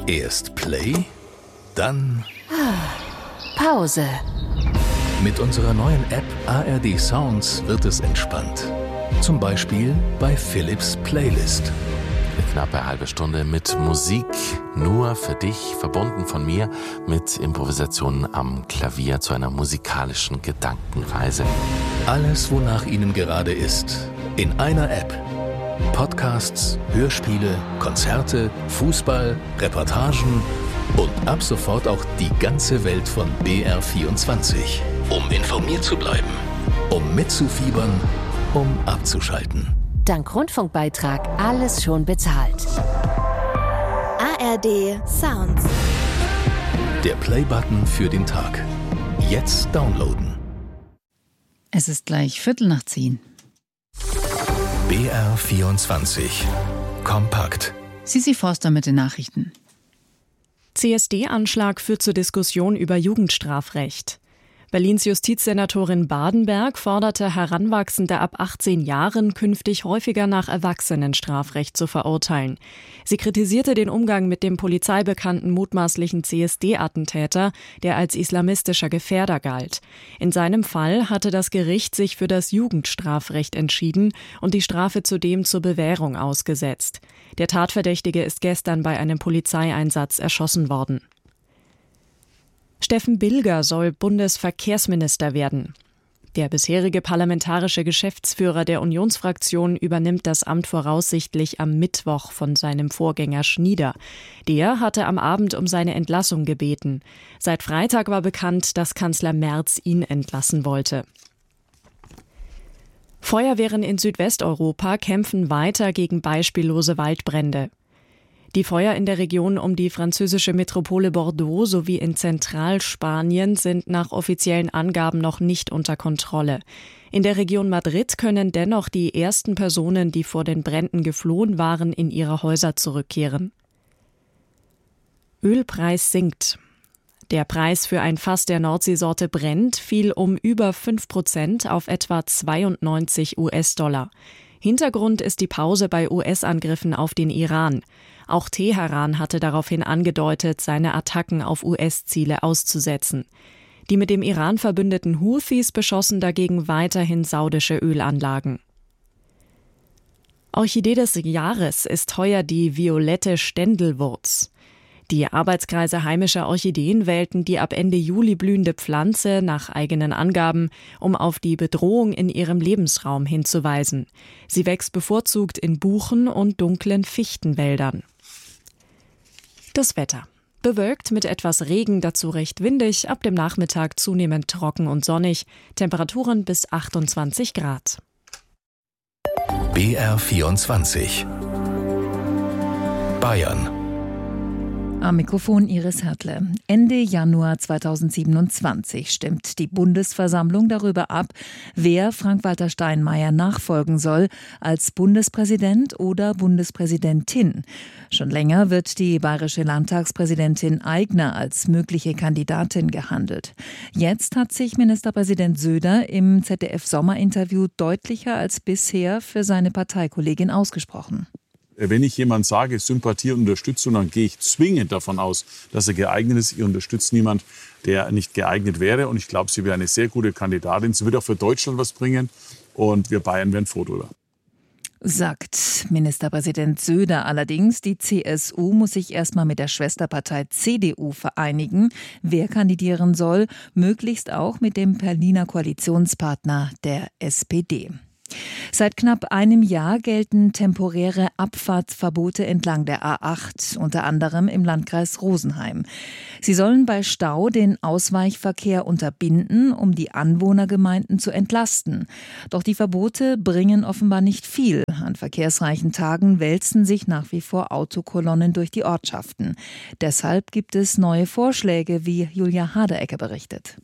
Erst Play, dann Pause. mit unserer neuen App ARD Sounds wird es entspannt. Zum Beispiel bei Philips Playlist. Eine knappe halbe Stunde mit Musik nur für dich, verbunden von mir mit Improvisationen am Klavier zu einer musikalischen Gedankenreise. Alles, wonach Ihnen gerade ist, in einer App. Podcasts, Hörspiele, Konzerte, Fußball, Reportagen und ab sofort auch die ganze Welt von BR24. Um informiert zu bleiben, um mitzufiebern, um abzuschalten. Dank Rundfunkbeitrag alles schon bezahlt. ARD Sounds. Der Play-Button für den Tag. Jetzt downloaden. Es ist gleich 9:15. BR24. Kompakt. Sisi Forster mit den Nachrichten. CSD-Anschlag führt zur Diskussion über Jugendstrafrecht. Berlins Justizsenatorin Badenberg forderte Heranwachsende ab 18 Jahren künftig häufiger nach Erwachsenenstrafrecht zu verurteilen. Sie kritisierte den Umgang mit dem polizeibekannten mutmaßlichen CSD-Attentäter, der als islamistischer Gefährder galt. In seinem Fall hatte das Gericht sich für das Jugendstrafrecht entschieden und die Strafe zudem zur Bewährung ausgesetzt. Der Tatverdächtige ist gestern bei einem Polizeieinsatz erschossen worden. Steffen Bilger soll Bundesverkehrsminister werden. Der bisherige parlamentarische Geschäftsführer der Unionsfraktion übernimmt das Amt voraussichtlich am Mittwoch von seinem Vorgänger Schnieder. Der hatte am Abend um seine Entlassung gebeten. Seit Freitag war bekannt, dass Kanzler Merz ihn entlassen wollte. Feuerwehren in Südwesteuropa kämpfen weiter gegen beispiellose Waldbrände. Die Feuer in der Region um die französische Metropole Bordeaux sowie in Zentralspanien sind nach offiziellen Angaben noch nicht unter Kontrolle. In der Region Madrid können dennoch die ersten Personen, die vor den Bränden geflohen waren, in ihre Häuser zurückkehren. Ölpreis sinkt. Der Preis für ein Fass der Nordseesorte Brent fiel um über 5% auf etwa 92 US-Dollar. Hintergrund ist die Pause bei US-Angriffen auf den Iran. Auch Teheran hatte daraufhin angedeutet, seine Attacken auf US-Ziele auszusetzen. Die mit dem Iran verbündeten Houthis beschossen dagegen weiterhin saudische Ölanlagen. Orchidee des Jahres ist heuer die violette Ständelwurz. Die Arbeitskreise heimischer Orchideen wählten die ab Ende Juli blühende Pflanze nach eigenen Angaben, um auf die Bedrohung in ihrem Lebensraum hinzuweisen. Sie wächst bevorzugt in Buchen- und dunklen Fichtenwäldern. Das Wetter. Bewölkt mit etwas Regen, dazu recht windig, ab dem Nachmittag zunehmend trocken und sonnig, Temperaturen bis 28 Grad. BR24. Bayern. Am Mikrofon Iris Hertle. Ende Januar 2027 stimmt die Bundesversammlung darüber ab, wer Frank-Walter Steinmeier nachfolgen soll als Bundespräsident oder Bundespräsidentin. Schon länger wird die bayerische Landtagspräsidentin Aigner als mögliche Kandidatin gehandelt. Jetzt hat sich Ministerpräsident Söder im ZDF-Sommerinterview deutlicher als bisher für seine Parteikollegin ausgesprochen. Wenn ich jemand sage, Sympathie und Unterstützung, dann gehe ich zwingend davon aus, dass er geeignet ist. Ihr unterstützt niemand, der nicht geeignet wäre. Und ich glaube, sie wäre eine sehr gute Kandidatin. Sie wird auch für Deutschland was bringen. Und wir Bayern wären froh darüber. Sagt Ministerpräsident Söder allerdings, die CSU muss sich erstmal mit der Schwesterpartei CDU vereinigen. Wer kandidieren soll, möglichst auch mit dem Berliner Koalitionspartner der SPD. Seit knapp einem Jahr gelten temporäre Abfahrtsverbote entlang der A8, unter anderem im Landkreis Rosenheim. Sie sollen bei Stau den Ausweichverkehr unterbinden, um die Anwohnergemeinden zu entlasten. Doch die Verbote bringen offenbar nicht viel. An verkehrsreichen Tagen wälzen sich nach wie vor Autokolonnen durch die Ortschaften. Deshalb gibt es neue Vorschläge, wie Julia Hadeecke berichtet.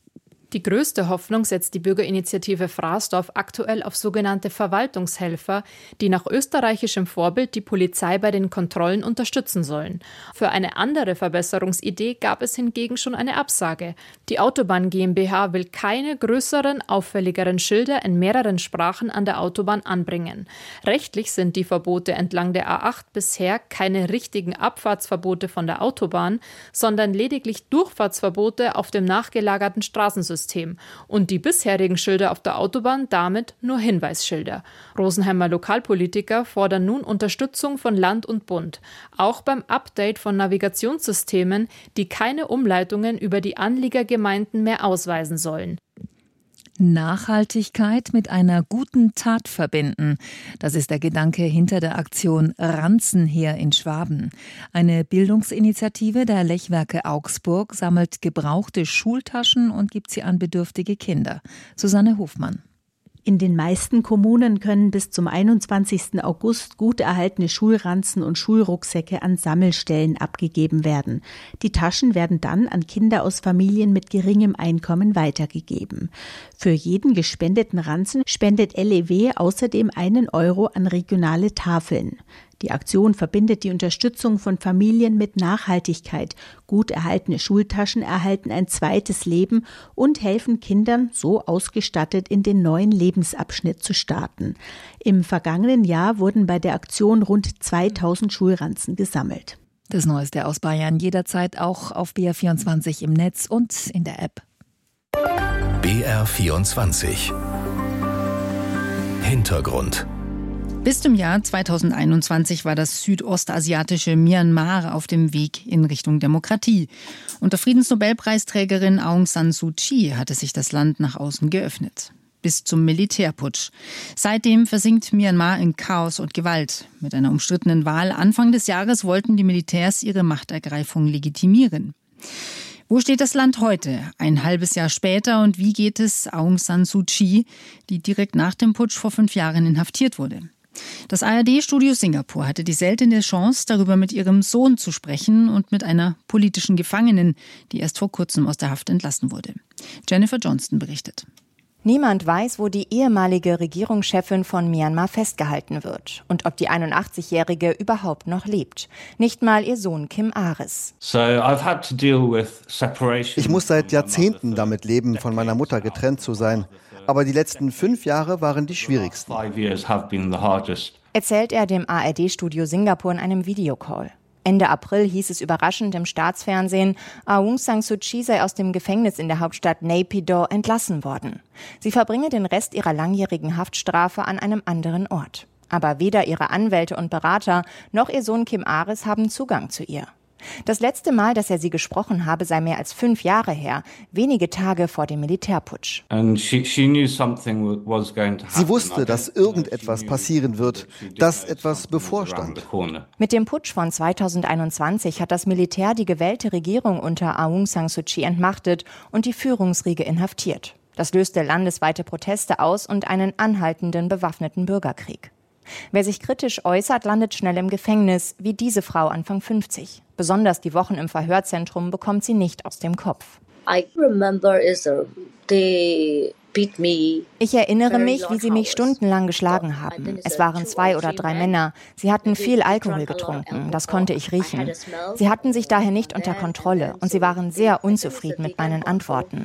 Die größte Hoffnung setzt die Bürgerinitiative Fraßdorf aktuell auf sogenannte Verwaltungshelfer, die nach österreichischem Vorbild die Polizei bei den Kontrollen unterstützen sollen. Für eine andere Verbesserungsidee gab es hingegen schon eine Absage. Die Autobahn GmbH will keine größeren, auffälligeren Schilder in mehreren Sprachen an der Autobahn anbringen. Rechtlich sind die Verbote entlang der A8 bisher keine richtigen Abfahrtsverbote von der Autobahn, sondern lediglich Durchfahrtsverbote auf dem nachgelagerten Straßensystem. Und die bisherigen Schilder auf der Autobahn damit nur Hinweisschilder. Rosenheimer Lokalpolitiker fordern nun Unterstützung von Land und Bund. Auch beim Update von Navigationssystemen, die keine Umleitungen über die Anliegergemeinden mehr ausweisen sollen. Nachhaltigkeit mit einer guten Tat verbinden. Das ist der Gedanke hinter der Aktion Ranzen her in Schwaben. Eine Bildungsinitiative der Lechwerke Augsburg sammelt gebrauchte Schultaschen und gibt sie an bedürftige Kinder. Susanne Hofmann. In den meisten Kommunen können bis zum 21. August gut erhaltene Schulranzen und Schulrucksäcke an Sammelstellen abgegeben werden. Die Taschen werden dann an Kinder aus Familien mit geringem Einkommen weitergegeben. Für jeden gespendeten Ranzen spendet LEW außerdem 1 Euro an regionale Tafeln. Die Aktion verbindet die Unterstützung von Familien mit Nachhaltigkeit. Gut erhaltene Schultaschen erhalten ein zweites Leben und helfen Kindern, so ausgestattet in den neuen Lebensabschnitt zu starten. Im vergangenen Jahr wurden bei der Aktion rund 2000 Schulranzen gesammelt. Das Neueste aus Bayern jederzeit auch auf BR24 im Netz und in der App. BR24 Hintergrund. Bis zum Jahr 2021 war das südostasiatische Myanmar auf dem Weg in Richtung Demokratie. Unter Friedensnobelpreisträgerin Aung San Suu Kyi hatte sich das Land nach außen geöffnet. Bis zum Militärputsch. Seitdem versinkt Myanmar in Chaos und Gewalt. Mit einer umstrittenen Wahl Anfang des Jahres wollten die Militärs ihre Machtergreifung legitimieren. Wo steht das Land heute, ein halbes Jahr später, und wie geht es Aung San Suu Kyi, die direkt nach dem Putsch vor 5 Jahren inhaftiert wurde? Das ARD-Studio Singapur hatte die seltene Chance, darüber mit ihrem Sohn zu sprechen und mit einer politischen Gefangenen, die erst vor kurzem aus der Haft entlassen wurde. Jennifer Johnston berichtet. Niemand weiß, wo die ehemalige Regierungschefin von Myanmar festgehalten wird und ob die 81-Jährige überhaupt noch lebt. Nicht mal ihr Sohn Kim Aris. Ich muss seit Jahrzehnten damit leben, von meiner Mutter getrennt zu sein. Aber die letzten 5 Jahre waren die schwierigsten. Erzählt er dem ARD-Studio Singapur in einem Videocall. Ende April hieß es überraschend im Staatsfernsehen, Aung San Suu Kyi sei aus dem Gefängnis in der Hauptstadt Naypyidaw entlassen worden. Sie verbringe den Rest ihrer langjährigen Haftstrafe an einem anderen Ort. Aber weder ihre Anwälte und Berater noch ihr Sohn Kim Aris haben Zugang zu ihr. Das letzte Mal, dass er sie gesprochen habe, sei mehr als 5 Jahre her, wenige Tage vor dem Militärputsch. Sie wusste, dass irgendetwas passieren wird, dass etwas bevorstand. Mit dem Putsch von 2021 hat das Militär die gewählte Regierung unter Aung San Suu Kyi entmachtet und die Führungsriege inhaftiert. Das löste landesweite Proteste aus und einen anhaltenden bewaffneten Bürgerkrieg. Wer sich kritisch äußert, landet schnell im Gefängnis, wie diese Frau Anfang 50. Besonders die Wochen im Verhörzentrum bekommt sie nicht aus dem Kopf. Ich erinnere mich, wie sie mich stundenlang geschlagen haben. Es waren 2 oder 3 Männer. Sie hatten viel Alkohol getrunken, das konnte ich riechen. Sie hatten sich daher nicht unter Kontrolle und sie waren sehr unzufrieden mit meinen Antworten.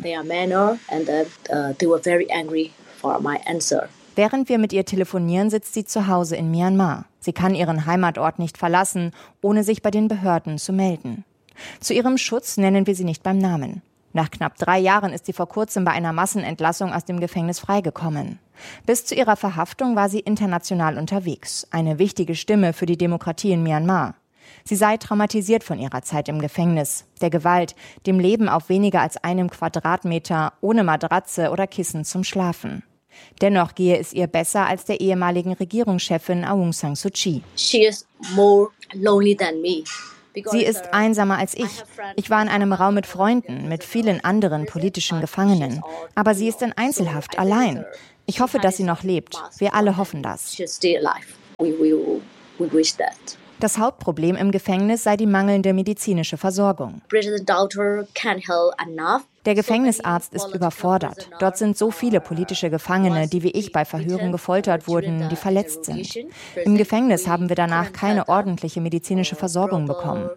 Während wir mit ihr telefonieren, sitzt sie zu Hause in Myanmar. Sie kann ihren Heimatort nicht verlassen, ohne sich bei den Behörden zu melden. Zu ihrem Schutz nennen wir sie nicht beim Namen. Nach knapp 3 Jahren ist sie vor kurzem bei einer Massenentlassung aus dem Gefängnis freigekommen. Bis zu ihrer Verhaftung war sie international unterwegs, eine wichtige Stimme für die Demokratie in Myanmar. Sie sei traumatisiert von ihrer Zeit im Gefängnis, der Gewalt, dem Leben auf weniger als 1 Quadratmeter, ohne Matratze oder Kissen zum Schlafen. Dennoch gehe es ihr besser als der ehemaligen Regierungschefin Aung San Suu Kyi. Sie ist einsamer als ich. Ich war in einem Raum mit Freunden, mit vielen anderen politischen Gefangenen. Aber sie ist in Einzelhaft, allein. Ich hoffe, dass sie noch lebt. Wir alle hoffen das. Das Hauptproblem im Gefängnis sei die mangelnde medizinische Versorgung. Der Gefängnisarzt ist überfordert. Dort sind so viele politische Gefangene, die wie ich bei Verhören gefoltert wurden, die verletzt sind. Im Gefängnis haben wir danach keine ordentliche medizinische Versorgung bekommen.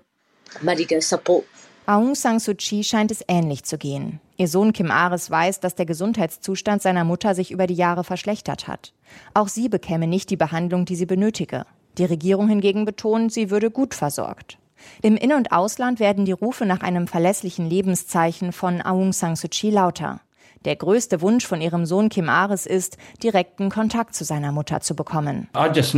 Aung San Suu Kyi scheint es ähnlich zu gehen. Ihr Sohn Kim Aris weiß, dass der Gesundheitszustand seiner Mutter sich über die Jahre verschlechtert hat. Auch sie bekäme nicht die Behandlung, die sie benötige. Die Regierung hingegen betont, sie würde gut versorgt. Im In- und Ausland werden die Rufe nach einem verlässlichen Lebenszeichen von Aung San Suu Kyi lauter. Der größte Wunsch von ihrem Sohn Kim Aris ist, direkten Kontakt zu seiner Mutter zu bekommen.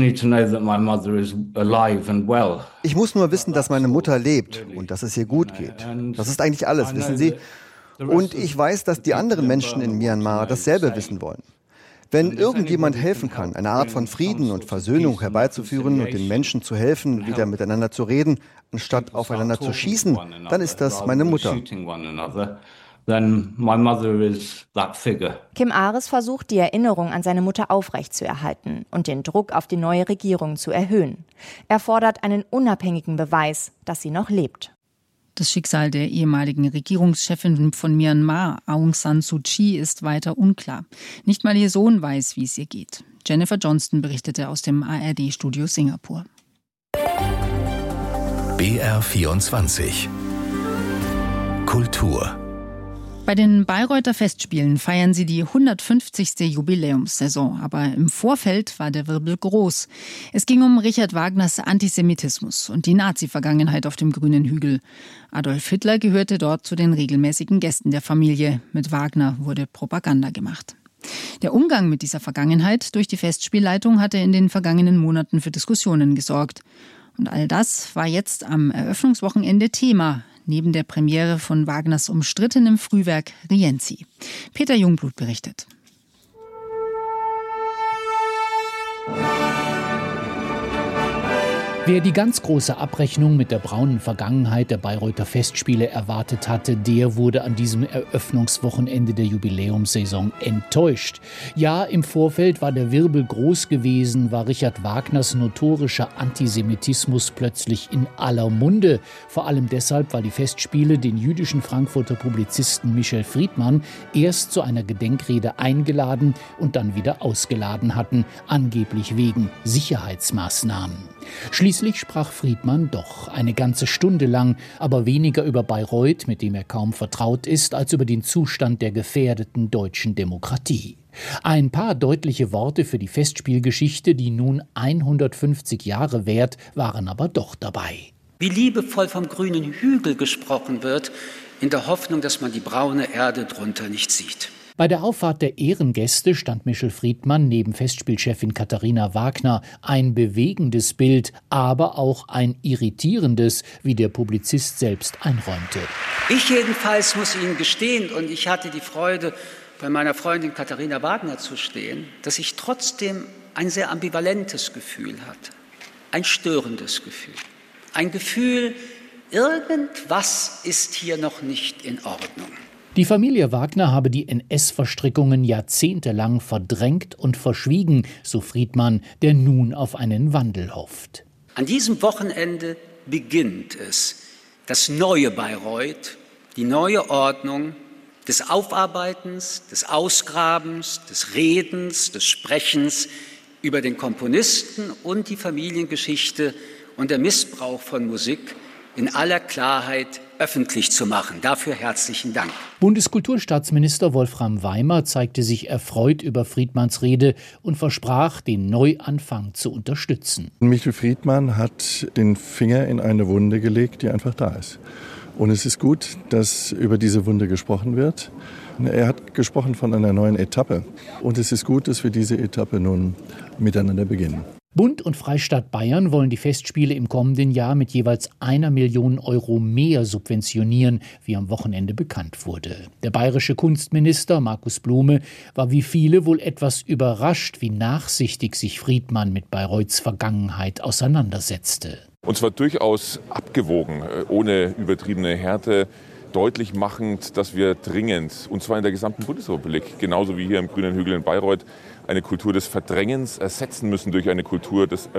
Ich muss nur wissen, dass meine Mutter lebt und dass es ihr gut geht. Das ist eigentlich alles, wissen Sie. Und ich weiß, dass die anderen Menschen in Myanmar dasselbe wissen wollen. Wenn irgendjemand helfen kann, eine Art von Frieden und Versöhnung herbeizuführen und den Menschen zu helfen, wieder miteinander zu reden, anstatt aufeinander zu schießen, dann ist das meine Mutter. Kim Aris versucht, die Erinnerung an seine Mutter aufrechtzuerhalten und den Druck auf die neue Regierung zu erhöhen. Er fordert einen unabhängigen Beweis, dass sie noch lebt. Das Schicksal der ehemaligen Regierungschefin von Myanmar, Aung San Suu Kyi, ist weiter unklar. Nicht mal ihr Sohn weiß, wie es ihr geht. Jennifer Johnston berichtete aus dem ARD-Studio Singapur. BR24 Kultur. Bei den Bayreuther Festspielen feiern sie die 150. Jubiläumssaison. Aber im Vorfeld war der Wirbel groß. Es ging um Richard Wagners Antisemitismus und die Nazi-Vergangenheit auf dem grünen Hügel. Adolf Hitler gehörte dort zu den regelmäßigen Gästen der Familie. Mit Wagner wurde Propaganda gemacht. Der Umgang mit dieser Vergangenheit durch die Festspielleitung hatte in den vergangenen Monaten für Diskussionen gesorgt. Und all das war jetzt am Eröffnungswochenende Thema, neben der Premiere von Wagners umstrittenem Frühwerk Rienzi. Peter Jungblut berichtet. Wer die ganz große Abrechnung mit der braunen Vergangenheit der Bayreuther Festspiele erwartet hatte, der wurde an diesem Eröffnungswochenende der Jubiläumssaison enttäuscht. Ja, im Vorfeld war der Wirbel groß gewesen, war Richard Wagners notorischer Antisemitismus plötzlich in aller Munde. Vor allem deshalb, weil die Festspiele den jüdischen Frankfurter Publizisten Michel Friedmann erst zu einer Gedenkrede eingeladen und dann wieder ausgeladen hatten, angeblich wegen Sicherheitsmaßnahmen. Schließlich sprach Friedmann doch eine ganze Stunde lang, aber weniger über Bayreuth, mit dem er kaum vertraut ist, als über den Zustand der gefährdeten deutschen Demokratie. Ein paar deutliche Worte für die Festspielgeschichte, die nun 150 Jahre währt, waren aber doch dabei. Wie liebevoll vom grünen Hügel gesprochen wird, in der Hoffnung, dass man die braune Erde drunter nicht sieht. Bei der Auffahrt der Ehrengäste stand Michel Friedmann neben Festspielchefin Katharina Wagner. Ein bewegendes Bild, aber auch ein irritierendes, wie der Publizist selbst einräumte. Ich jedenfalls muss Ihnen gestehen, und ich hatte die Freude, bei meiner Freundin Katharina Wagner zu stehen, dass ich trotzdem ein sehr ambivalentes Gefühl hatte. Ein störendes Gefühl. Ein Gefühl, irgendwas ist hier noch nicht in Ordnung. Die Familie Wagner habe die NS-Verstrickungen jahrzehntelang verdrängt und verschwiegen, so Friedmann, der nun auf einen Wandel hofft. An diesem Wochenende beginnt es, das neue Bayreuth, die neue Ordnung des Aufarbeitens, des Ausgrabens, des Redens, des Sprechens über den Komponisten und die Familiengeschichte und der Missbrauch von Musik in aller Klarheit öffentlich zu machen. Dafür herzlichen Dank. Bundeskulturstaatsminister Wolfram Weimer zeigte sich erfreut über Friedmanns Rede und versprach, den Neuanfang zu unterstützen. Michel Friedmann hat den Finger in eine Wunde gelegt, die einfach da ist. Und es ist gut, dass über diese Wunde gesprochen wird. Er hat gesprochen von einer neuen Etappe. Und es ist gut, dass wir diese Etappe nun miteinander beginnen. Bund und Freistaat Bayern wollen die Festspiele im kommenden Jahr mit jeweils 1 Million Euro mehr subventionieren, wie am Wochenende bekannt wurde. Der bayerische Kunstminister Markus Blume war wie viele wohl etwas überrascht, wie nachsichtig sich Friedmann mit Bayreuths Vergangenheit auseinandersetzte. Und zwar durchaus abgewogen, ohne übertriebene Härte, deutlich machend, dass wir dringend, und zwar in der gesamten Bundesrepublik, genauso wie hier im grünen Hügel in Bayreuth, eine Kultur des Verdrängens ersetzen müssen durch eine Kultur des